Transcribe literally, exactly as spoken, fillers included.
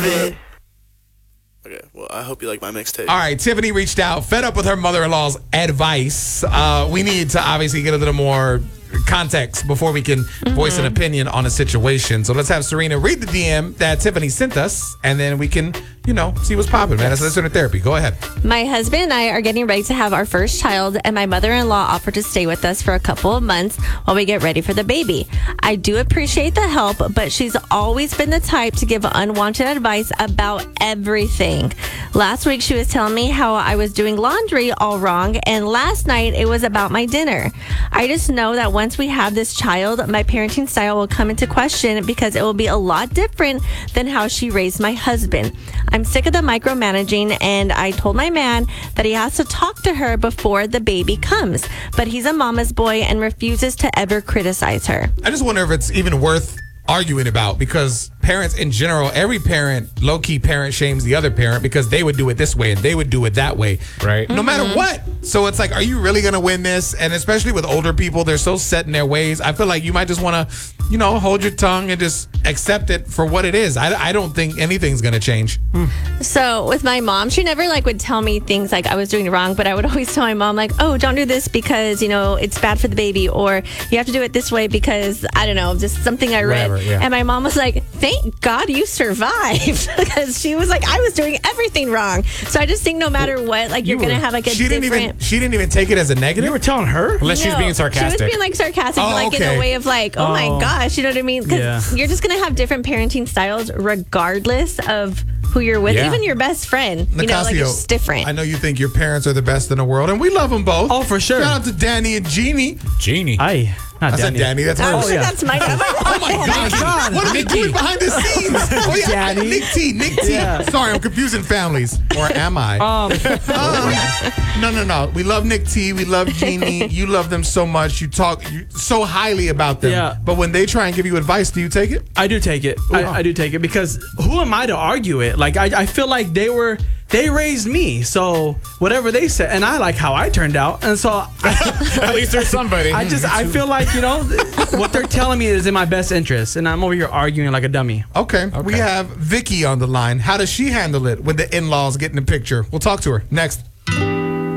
it. Okay, well, I hope you like my mixtape. All right, Tiffany reached out, fed up with her mother-in-law's advice. Uh, we need to obviously get a little more context before we can mm-hmm. voice an opinion on a situation. So let's have Serena read the D M that Tiffany sent us, and then we can, you know, see what's popping, man. That's listener therapy. Go ahead. My husband and I are getting ready to have our first child, and my mother-in-law offered to stay with us for a couple of months while we get ready for the baby. I do appreciate the help, but she's always been the type to give unwanted advice about everything. Last week, she was telling me how I was doing laundry all wrong, and last night, it was about my dinner. I just know that once we have this child, my parenting style will come into question because it will be a lot different than how she raised my husband. I'm sick of the micromanaging, and I told my man that he has to talk to her before the baby comes, but he's a mama's boy and refuses to ever criticize her. I just wonder if it's even worth arguing about, because parents in general, every parent, low-key parent shames the other parent because they would do it this way and they would do it that way. Right. No Mm-hmm. matter what. So it's like, are you really going to win this? And especially with older people, they're so set in their ways. I feel like you might just want to, you know, hold your tongue and just accept it for what it is. I, I don't think anything's going to change. Mm. So with my mom, she never like would tell me things like I was doing wrong, but I would always tell my mom like, oh, don't do this because, you know, it's bad for the baby, or you have to do it this way because, I don't know, just something I read. Whatever, yeah. And my mom was like, thank God you survived, because she was like, I was doing everything wrong. So I just think no matter what, like, you're You going to were- have like a she didn't different... even she didn't even take it as a negative. You were telling her? Unless she was No, being sarcastic. She was being like sarcastic, Oh, like in okay. a way of like, oh, Oh. my gosh, you know what I mean? Because Yeah. you're just going to have different parenting styles regardless of who you're with, Yeah. even your best friend. You know, like Nicasio, it's just different. I know you think your parents are the best in the world, and we love them both. Oh, for sure. Shout out to Danny and Jeannie. Genie. Aye. Not I said Danny. That's Oh, hers. yeah. that's my name. Oh my God! What are they doing behind the scenes? Oh yeah, Daddy. Nick T. Nick T. Yeah. Sorry, I'm confusing families. Or am I? Um, Um, no, no, no. We love Nick T. We love Jeannie. You love them so much. You talk you, so highly about them. Yeah. But when they try and give you advice, do you take it? I do take it. I, I do take it because who am I to argue it? Like I, I feel like they were they raised me, so whatever they said, and I like how I turned out, and so I, At least there's somebody. I just I feel like you know what they're telling me is in my best interest, and I'm over here arguing like a dummy. Okay. We have Vicky on the line. How does she handle it when the in-laws get in the picture? We'll talk to her next.